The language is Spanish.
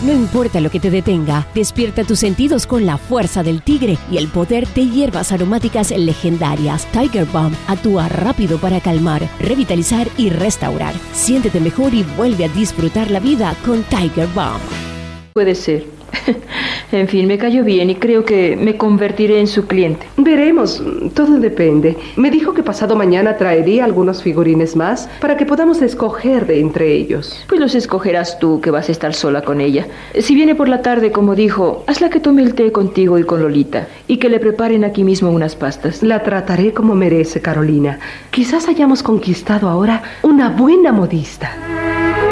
No importa lo que te detenga, despierta tus sentidos con la fuerza del tigre y el poder de hierbas aromáticas legendarias. Tiger Balm actúa rápido para calmar, revitalizar y restaurar. Siéntete mejor y vuelve a disfrutar la vida con Tiger Balm. Puede ser. En fin, me cayó bien y creo que me convertiré en su cliente. Veremos, todo depende. Me dijo que pasado mañana traería algunos figurines más para que podamos escoger de entre ellos. Pues los escogerás tú, que vas a estar sola con ella. Si viene por la tarde, como dijo, hazla que tome el té contigo y con Lolita, y que le preparen aquí mismo unas pastas. La trataré como merece, Carolina. Quizás hayamos conquistado ahora una buena modista.